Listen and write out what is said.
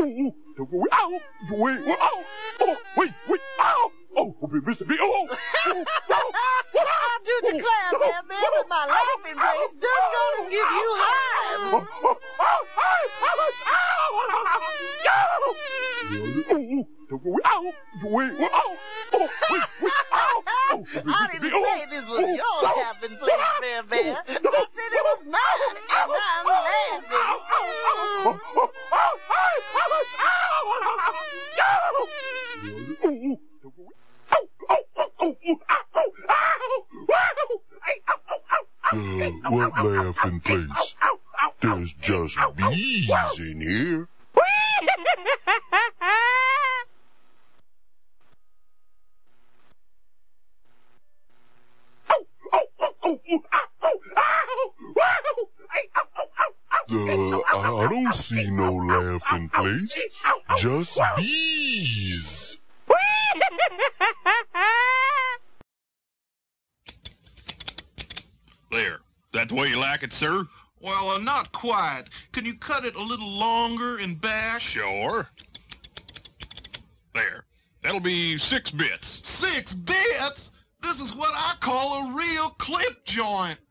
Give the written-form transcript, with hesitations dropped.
Ow! Wait! Ow! Oh! Wait! Ow! Oh! Mr. B! Oh! I'll do the clap, man, but my laughing place done gonna give you hives. I didn't say this was your laughing place, Bear Bear. I said it was mine, and I'm laughing. What laughing place? There's just bees in here. I don't see no laughing place. Just bees. There. That's the way you like it, sir? Well, not quite. Can you cut it a little longer and back? Sure. There. That'll be 6 bits. 6 bits? This is what I call a real clip joint.